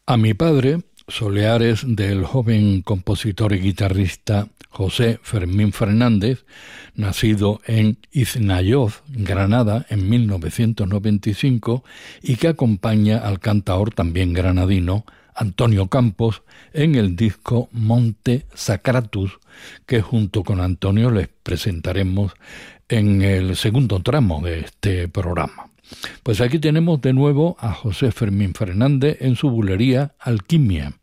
A mi padre, soleares del joven compositor y guitarrista José Fermín Fernández, nacido en Iznayoz, Granada, en 1995, y que acompaña al cantaor también granadino Antonio Campos en el disco Monte Sacratus, que junto con Antonio les presentaremos en el segundo tramo de este programa. Pues aquí tenemos de nuevo a José Fermín Fernández en su bulería Alquimia.